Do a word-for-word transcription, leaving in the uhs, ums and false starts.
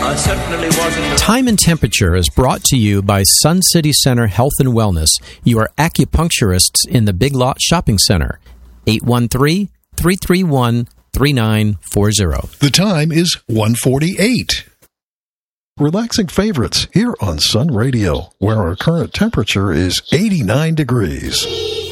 I certainly wasn't. Time and Temperature is brought to you by Sun City Center Health and Wellness, your acupuncturists in the Big Lot Shopping Center. eight one three, three three one, three nine four zero. The time is one forty-eight. Relaxing favorites here on Sun Radio, where our current temperature is eighty-nine degrees.